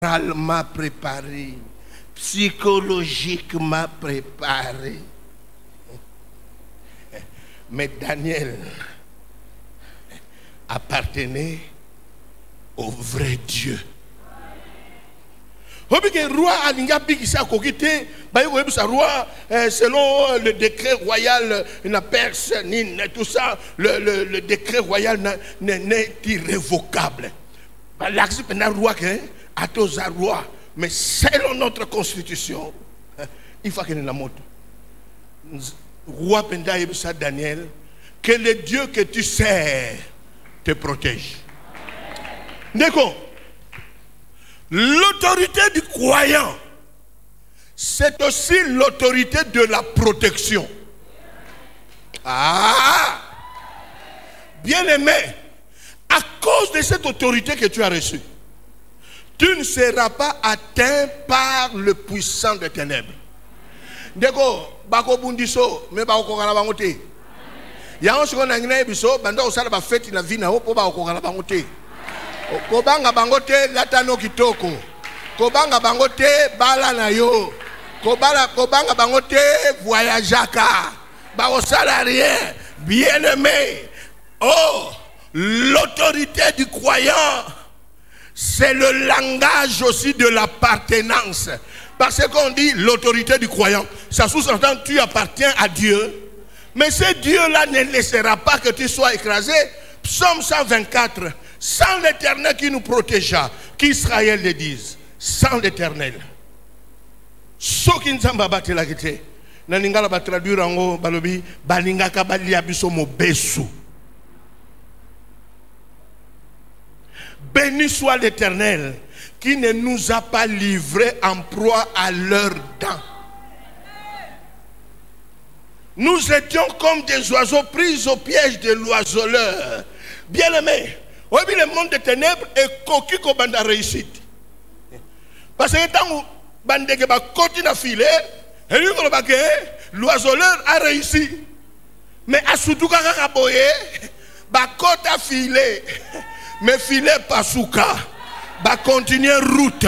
moralement préparé, psychologiquement préparé. Mais Daniel appartenait au vrai Dieu. Selon le décret royal, tout ça, le décret royal n'est irrévocable. Mais selon notre constitution, il faut qu'il y ait une montre. Roi Daniel, que le Dieu que tu sers te protège. D'accord. L'autorité du croyant, c'est aussi l'autorité de la protection. Ah! Bien-aimé, à cause de cette autorité que tu as reçue, tu ne seras pas atteint par le puissant des ténèbres. D'accord, bako bundiso, mais bako kala bangote. Ya on se connaît ngina biso, banda osala ba fête na vie na ho po bako kala bangote. Kobanga bangote latano kitoko. Kobanga bangote bala na yo. Kobanga bangote voyageaka. Bako sala rien. Bien-aimé. Oh, l'autorité du croyant, c'est le langage aussi de l'appartenance. Parce qu'on dit l'autorité du croyant, ça sous-entend que tu appartiens à Dieu. Mais ce Dieu-là ne laissera pas que tu sois écrasé. Psaume 124, sans l'Éternel qui nous protégea, qu'Israël le dise, sans l'Éternel. Ce qui nous a battu la guette, Naningala va traduire en haut, Balobi, Balingaka Baliabiso Mobesu. Béni soit l'Éternel qui ne nous a pas livrés en proie à leurs dents. Nous étions comme des oiseaux pris au piège de l'oiseleur. Bien-aimé, le monde des ténèbres est coquille comme la réussite. Parce que tant que tu continue à filer, l'oiseleur a réussi. Mais à surtout quand tu as boyé, tu as filé. Mais filet pas souka. Va continuer route.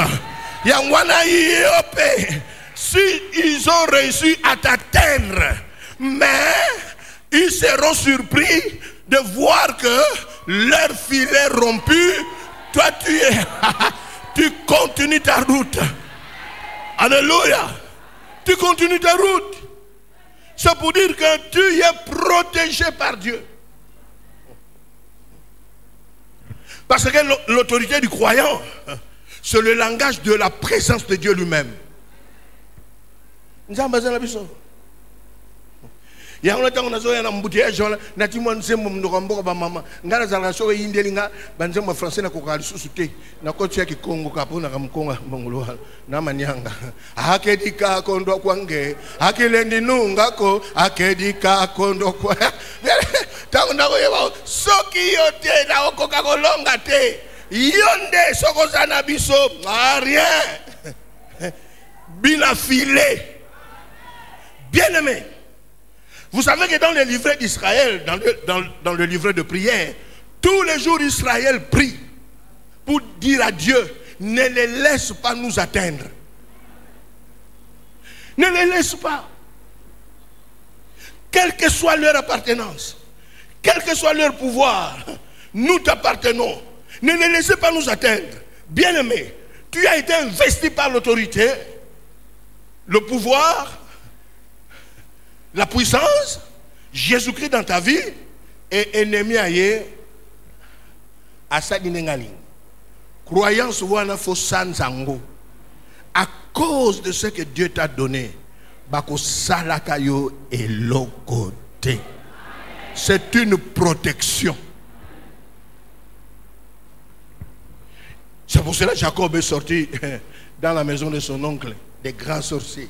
Si ils ont réussi à t'atteindre, mais ils seront surpris de voir que leur filet rompu, toi tu continues ta route. Alléluia. Tu continues ta route. C'est pour dire que tu es protégé par Dieu. Parce que l'autorité du croyant, c'est le langage de la présence de Dieu lui-même. Nous avons besoin de ça. Il y a un temps où nous avons un embouteillage, nous avons un maman. Nous avons un français qui a été na kocha kikongo kapuna kamkonga mongolwa na manyanga akedika kondo kwange akilendi nungako akedika kondo kwa tanga ko soki yote na okoka kolonga te yonde sokozana biso rien bina filé. Bien-aimé, vous savez que dans le livret d'Israël, dans le livret de prière, tous les jours Israël prie pour dire à Dieu, ne les laisse pas nous atteindre. Ne les laisse pas. Quelle que soit leur appartenance, quel que soit leur pouvoir, nous t'appartenons. Ne les laissez pas nous atteindre. Bien-aimé, tu as été investi par l'autorité, le pouvoir, la puissance, Jésus-Christ dans ta vie, et ennemi aïe, à sa dinengaling. Croyance wana fo sanzango. À cause de ce que Dieu t'a donné, bako salakayo et lokote. C'est une protection. C'est pour cela que Jacob est sorti dans la maison de son oncle, des grands sorciers.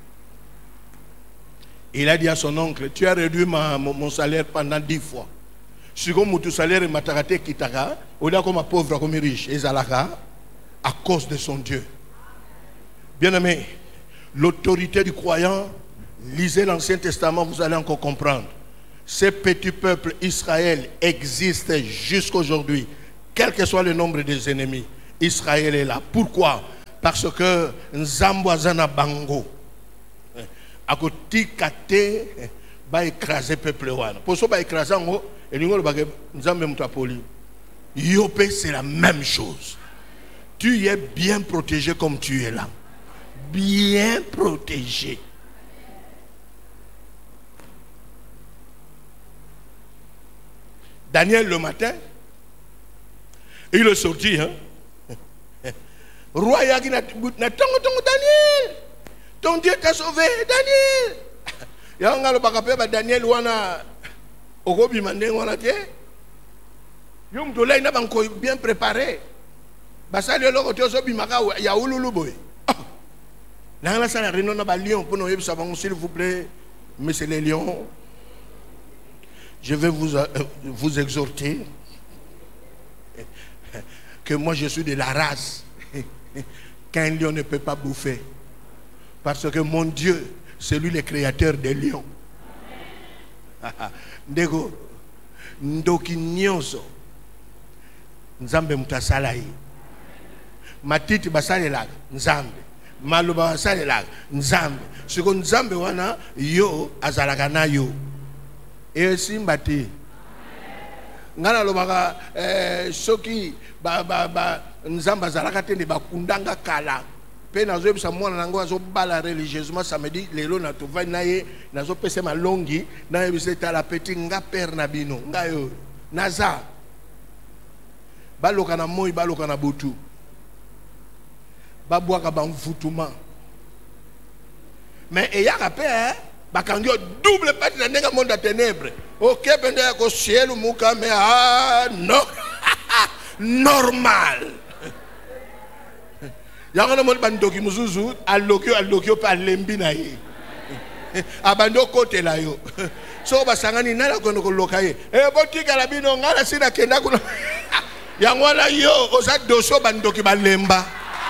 Il a dit à son oncle, tu as réduit mon salaire pendant 10 fois. Si comme ton salaire est mataraté kitaka, on a comme pauvre comme riche, et zalaka, à cause de son Dieu. Bien-aimé, l'autorité du croyant, lisez l'Ancien Testament, vous allez encore comprendre. Ce petit peuple Israël existe jusqu'aujourd'hui, quel que soit le nombre des ennemis. Israël est là. Pourquoi? Parce que Nzambo azana bango. Akoti kate ba écraser peuple wana. Pour ça ba écraser ngo elingo ba Nzambe mutapoli. Yopé c'est la même chose. Tu es bien protégé comme tu es là. Bien protégé. Daniel le matin, il est sorti, hein. Roi Yagi n'a Daniel, ton Dieu t'a sauvé, Daniel. Yanga le bakapé ba Daniel wana ogobi mande wana te. Yom dolay na banko bien préparé. Basali le côté ozobi maka ya ululu boy. Là la sala réunion na ba lion pour nous yebisa bango s'il vous plaît, monsieur les lions. Je vais vous exhorter que moi je suis de la race qu'un lion ne peut pas bouffer. Parce que mon Dieu, c'est lui le créateur des lions. Ndego, ndoki nyonso, Nzambe mutasalai. Matiti basalela, Nzambe. Maluba basalela, Nzambe. Siko Nzambe wana, yo azalaka na yo. Et simbati ngana lobaka soki nzamba zalaka tende bakundanga kala pe nazo ebisa mwana nango azo bala religieusement samedi lelo na to vai naye nazo pese malongi na ebisa tala peti nga père na bino ngayo naza baloka na moi baloka na butu babwaka bamvutuma mais eyaka pe bakangi double partie na ndenga monde à ténèbres. OK pende ko ciel muka mais non normal. Yango na monde bandoki muzuzu alokio pa lembi na ye. Abando kote la yo. So basangani nala kono ko lokaye. Botika la bino ngala sina kenda kuno. Yango na yo oza doso bandoki balemba.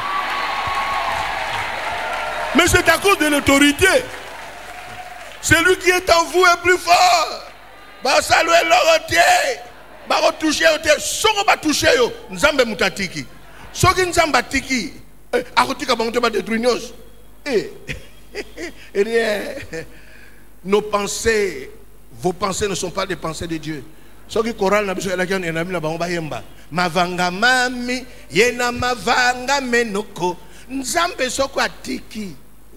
Mais c'est à cause de l'autorité. Celui qui est en vous est plus fort. Ba saluer l'oroté. Ba retoucher oté. Soko ba toucher yo. Nzambe mutatiki. Soki nzamba tiki. Akotika bangote ba détruire. Rien. Nos pensées, vos pensées ne sont pas des pensées de Dieu. Soki choral na biso elaki na mina bango ba yemba. Mavanga mami yena mavanga menoko. Nzambe soko atiki.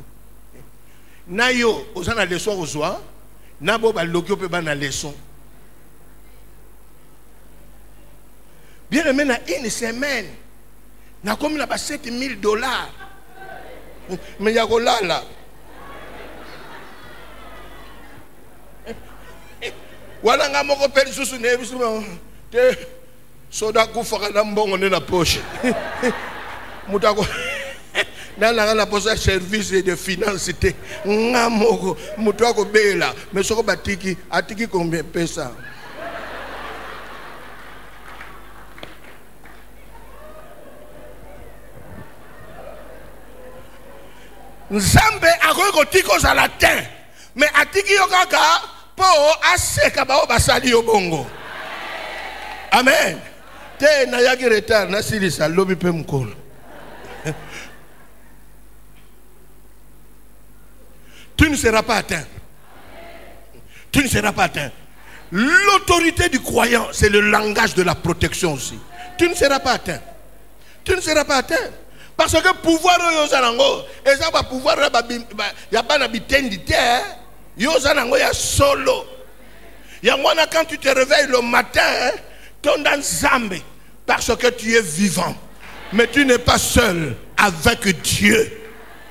Nayo, aux ana leçon aux oies, nabo ba lokyo pe ba na leçon. Bien aimé na une semaine, na comme na ba $7,000. Mais ya ko lala. Wala nga moko pe susu ne bisu te soda ku faka na mbongo ne na poche. Mutako dans la poste service de finance te ngamoko mutwako bela mais soko batiki atiki combien pesa Nzambe akoki kotiko za latin mais atiki yo kaka po aseka bao basali yo bongo amen te na yaki retard na silisa lobi pe mkolo. Tu ne seras pas atteint. Tu ne seras pas atteint. L'autorité du croyant, c'est le langage de la protection aussi. Tu ne seras pas atteint. Tu ne seras pas atteint. Parce que pouvoir yosanango, et ça va pouvoir ya bana bitendi te, yosanango ya solo. Ya mwana quand tu te réveilles le matin, ton dans Nzambe parce que tu es vivant. Mais tu n'es pas seul avec Dieu.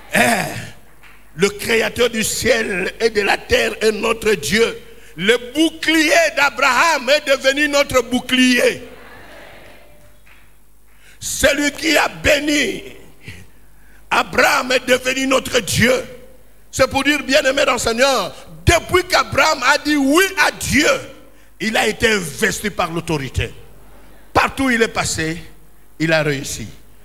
Le créateur du ciel et de la terre est notre Dieu. Le bouclier d'Abraham est devenu notre bouclier. Celui qui a béni Abraham est devenu notre Dieu. C'est pour dire, bien-aimé dans le Seigneur, depuis qu'Abraham a dit oui à Dieu, il a été investi par l'autorité. Partout où il est passé, il a réussi.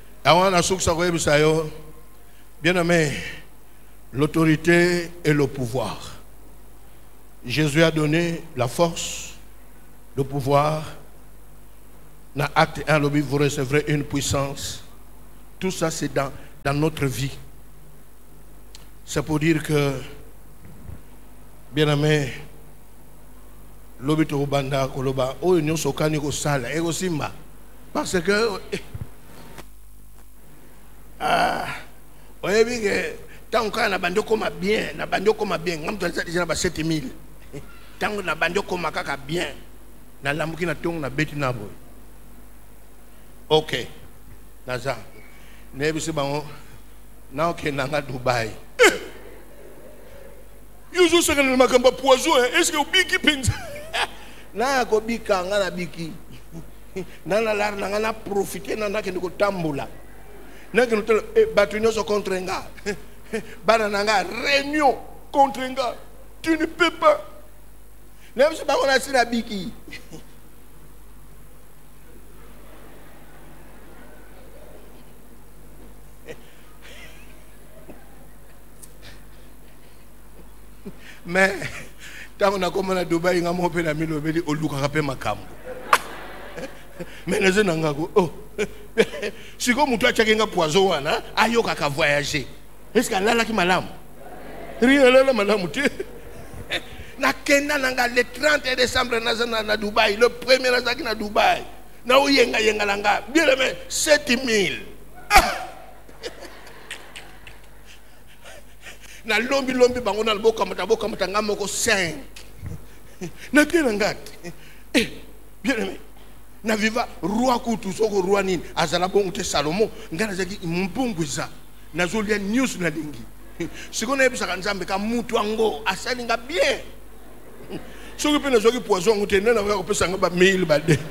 Bien-aimé, l'autorité et le pouvoir. Jésus a donné la force, le pouvoir. Dans Acte 1, vous recevrez une puissance. Tout ça, c'est dans dans notre vie. C'est pour dire que, bien aimé, l'obito banda koloba o nyo sokani ko sala e ko simba parce que oyebi que tant que na bando koma bien ngam to déjà ba 7000 tant na bando koma kaka bien na lamuki na tong na beti na boy. OK naza nebi se bango na OK nanga Dubai. Yuzo sekana makamba poison est-ce que ubiki penza na ko bika ngana biki nana lar na ngana profiter na ke ndiko tambula na ke nutelo batu nyoso contre nga bana nanga réunion contre nga tu ne peux pas na biso ba kona sina biki mais tant on a comme na Dubai ngamo pe na milo beli oluka kape makambo mais les nangako oh si ko mutu achake nga poison wana ayoka ka voyager est-ce que lala ki malamu rien lala malamu te na kenda nanga le 30 décembre na Dubai le premier nazaki na Dubai na oyenga yenga langa bien aimé 7000 na lombi bango na boka mata ngamoko 5 na kena ngati bien aimé na viva roi kutu soko roi nini azala bongo te Salomo ngana zaki mbungwiza na zolia news na lingi sikona ebisaka nzambe ka mutu ango asalinga bien soki pe na zoki poison ngute nena ba ko pesa ngaba 1000 ba de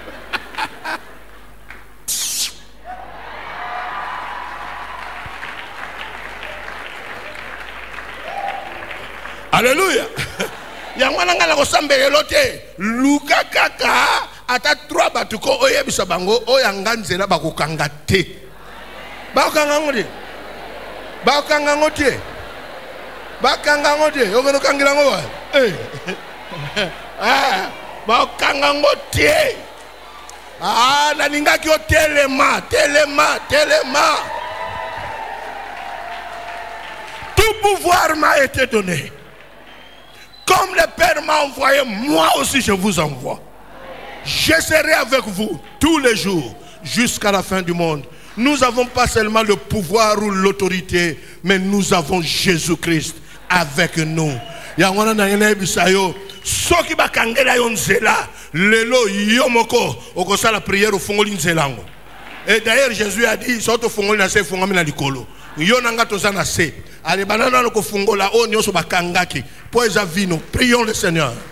Alléluia. Yangwana ngala ko sambelelo te luka kaka ata 3 batuko oyebisa bango oyanga nzela bakokanga te bakanga ngodi bakanga ngoti bakanga ngoti okono kangila ngo bakanga ngoti na ningaki o telema tout pouvoir m'a été donné. Comme le Père m'a envoyé, moi aussi je vous envoie. Je serai avec vous tous les jours jusqu'à la fin du monde. Nous n'avons pas seulement le pouvoir ou l'autorité, mais nous avons Jésus-Christ avec nous. Yangona na yene bisayo soki bakangela yo nzela lelo yomoko okosa la prière au fongoli nzelango. Et d'ailleurs Jésus a dit soto fongoli na se fongami na likolo. Yo nanga toza na se. Ale banana ko fongola o nyoso bakangaki. Po eza vino. Prions le Seigneur.